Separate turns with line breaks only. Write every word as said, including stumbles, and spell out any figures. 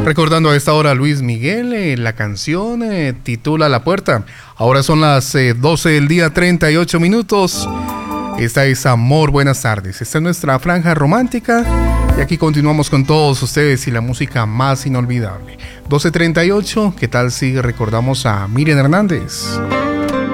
Recordando a esta hora Luis Miguel, eh, la canción eh, titula La Puerta. Ahora son las eh, doce del día, treinta y ocho minutos. Esta es Amor, buenas tardes. Esta es nuestra franja romántica y aquí continuamos con todos ustedes y la música más inolvidable. doce treinta y ocho, ¿qué tal si recordamos a Miriam Hernández?